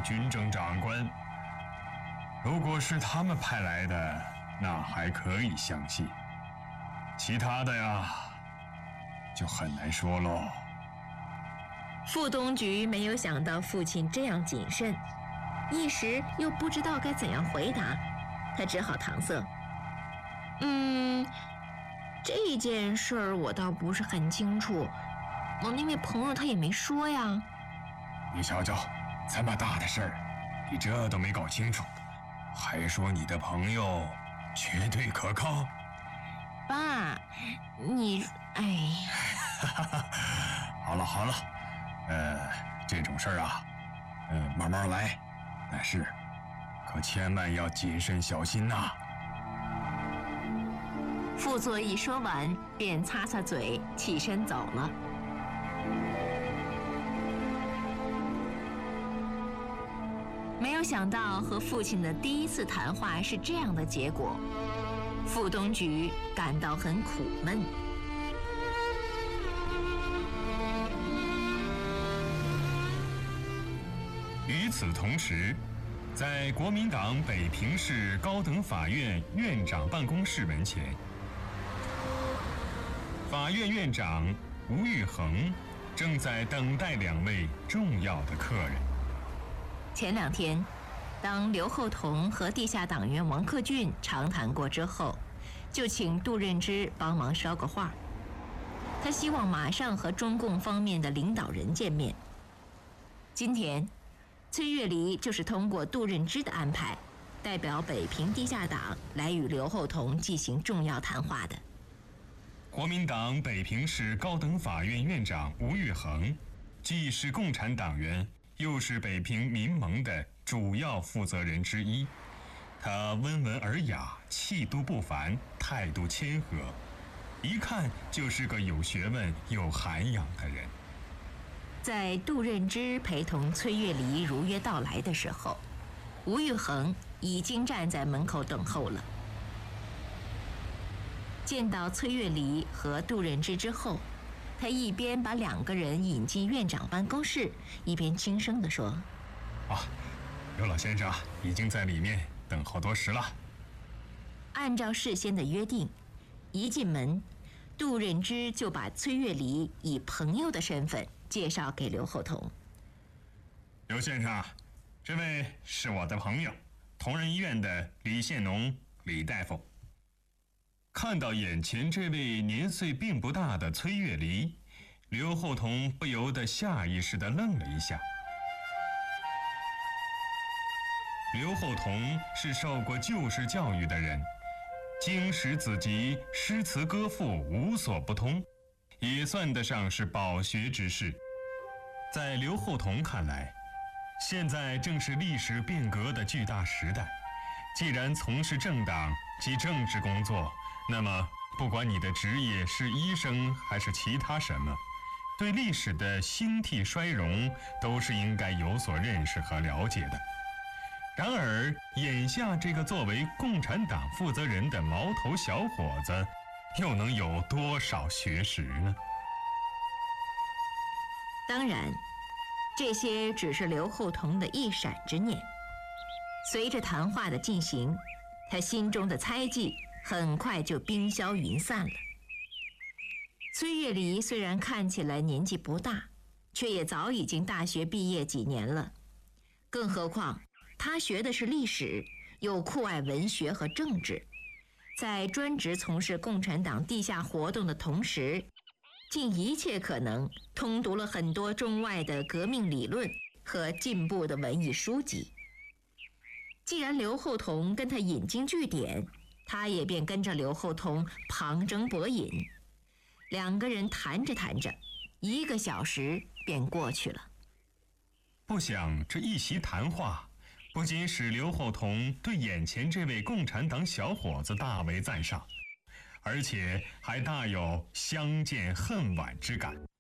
军政长官。如果是他们派来的，那还可以相信，其他的呀，就很难说喽。 傅东菊没有想到父亲这样谨慎，一时又不知道该怎样回答，他只好搪塞：“这件事儿我倒不是很清楚，我那位朋友他也没说呀。” 你瞧瞧，这么大的事儿，你这都没搞清楚，还说你的朋友绝对可靠？ 爸，你，哎呀，好了，这种事儿啊，慢慢来，但是可千万要谨慎小心呐。 傅作义说完，便擦擦嘴，起身走了。没有想到和父亲的第一次谈话是这样的结果，傅东菊感到很苦闷。 与此同时，在国民党北平市高等法院院长办公室门前，法院院长吴玉衡正在等待2位重要的客人。 前2天，当刘厚同和地下党员王克俊长谈过之后，就请杜任之帮忙捎个话。他希望马上和中共方面的领导人见面。今天，崔月离就是通过杜任之的安排，代表北平地下党来与刘厚同进行重要谈话的。 国民党北平市高等法院院长吴玉衡，既是共产党员，又是北平民盟的主要负责人之一。他温文尔雅，气度不凡，态度谦和，一看就是个有学问、有涵养的人。 在杜任之陪同崔月离如约到来的时候，吴玉衡已经站在门口等候了。见到崔月离和杜任之之后，他一边把2个人引进院长办公室，一边轻声地说：“ 刘老先生已经在里面等候多时了。” 按照事先的约定，一进门，杜任之就把崔月离以朋友的身份介绍给刘厚同。 刘先生，这位是我的朋友，同仁医院的李献农李大夫。看到眼前这位年岁并不大的崔月离，刘厚同不由得下意识地愣了一下。刘厚同是受过旧式教育的人，经史子集、诗词歌赋无所不通，也算得上是饱学之士。在刘厚同看来，现在正是历史变革的巨大时代，既然从事政党及政治工作，那么不管你的职业是医生还是其他什么，对历史的兴替衰荣都是应该有所认识和了解的。然而眼下这个作为共产党负责人的毛头小伙子，又能有多少学识呢？ 当然，这些只是刘厚同的一闪之念。随着谈话的进行，他心中的猜忌很快就冰消云散了。崔月离虽然看起来年纪不大，却也早已经大学毕业几年了。更何况他学的是历史，又酷爱文学和政治，在专职从事共产党地下活动的同时，尽一切可能通读了很多中外的革命理论和进步的文艺书籍。既然刘厚同跟他引经据典，他也便跟着刘厚同旁征博引。2个人谈着谈着，1个小时便过去了。 不想这一席谈话，不仅使刘厚同对眼前这位共产党小伙子大为赞赏，而且还大有相见恨晚之感。